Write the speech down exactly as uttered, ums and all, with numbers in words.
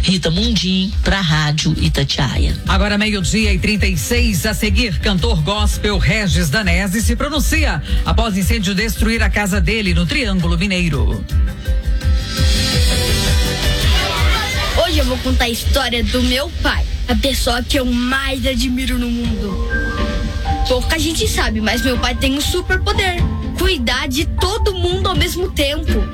Rita Mundim, pra Rádio Itatiaia. Agora meio-dia e trinta e seis, a seguir, cantor gospel Regis Danese se pronuncia após incêndio destruir a casa dele no Triângulo Mineiro. Hoje eu vou contar a história do meu pai, a pessoa que eu mais admiro no mundo. Pouca gente sabe, mas meu pai tem um superpoder: cuidar de todo mundo ao mesmo tempo.